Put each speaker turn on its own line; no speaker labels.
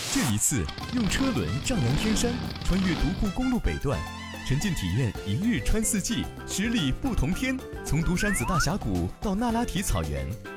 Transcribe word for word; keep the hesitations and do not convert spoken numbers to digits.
这一次用车轮丈量天山，穿越独库公路北段，沉浸体验一日穿四季，十里不同天。从独山子大峡谷到那拉提草原，